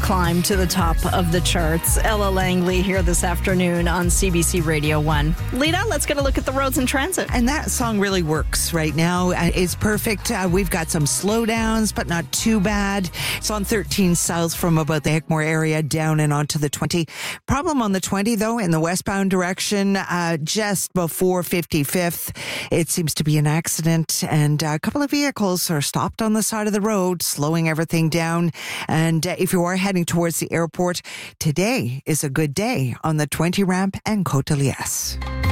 climb to the top of the charts. Ella Langley here this afternoon on CBC Radio 1. Lita, let's get a look at the roads and transit. And that song really works right now. It's perfect. We've got some slowdowns, but not too bad. It's on 13 south from about the Hickmore area down and onto the 20. Problem on the 20, though, in the westbound direction, just before 55th. It seems to be an accident, and a couple of vehicles are stopped on the side of the road, slowing everything down. And if you are heading towards the airport, today is a good day on the 20 ramp and Côte de Liesse.